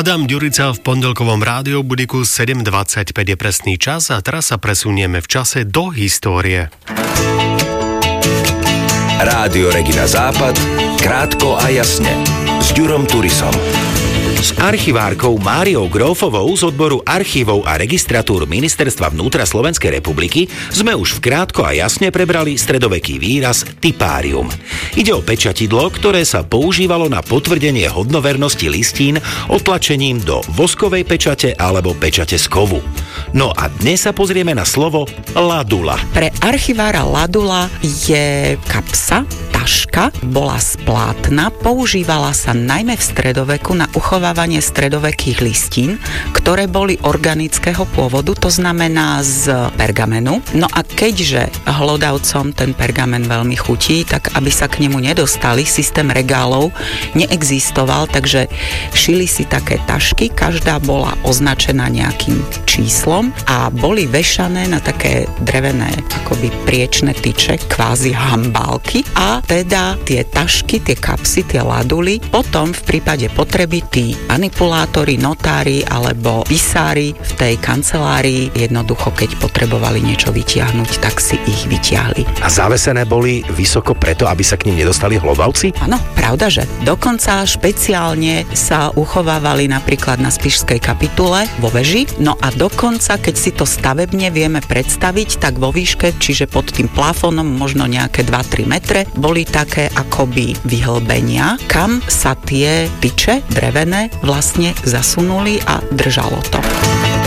Adam Ďurica v pondelkovom rádiu Budiku 7.25 je presný čas a teraz sa presunieme v čase do histórie. Rádio Regina Západ, krátko a jasne, s Ďurom Turisom. S archivárkou Máriou Grófovou z odboru archívov a registratúr Ministerstva vnútra Slovenskej republiky sme už v krátko a jasne prebrali stredoveký výraz tipárium. Ide o pečatidlo, ktoré sa používalo na potvrdenie hodnovernosti listín otlačením do voskovej pečate alebo pečate z kovu. No a dnes sa pozrieme na slovo ladula. Pre archivára ladula je kapsa, taška, bola z plátna, používala sa najmä v stredoveku na uchovávanie stredovekých listín, ktoré boli organického pôvodu, to znamená z pergamenu. No a keďže hlodavcom ten pergamen veľmi chutí, tak aby sa k nemu nedostali, systém regálov neexistoval, takže šili si také tašky, každá bola označená nejakým číslom a boli vešané na také drevené akoby priečné tyče, kvázi hambálky, a teda tie tašky, tie kapsy, tie laduly potom v prípade potreby tí manipulátori, notári alebo pisári v tej kancelárii jednoducho, keď potrebovali niečo vytiahnuť, tak si ich vytiahli. A zavesené boli vysoko preto, aby sa k nim nedostali hlodavci? Áno, pravda, že dokonca špeciálne sa uchovávali napríklad na Spišskej kapitule vo veži, no a dokonca, keď si to stavebne vieme predstaviť, tak vo výške, čiže pod tým plafónom možno nejaké 2-3 metre, boli také akoby vyhlbenia, kam sa tie tyče drevené vlastne zasunuli a držalo to.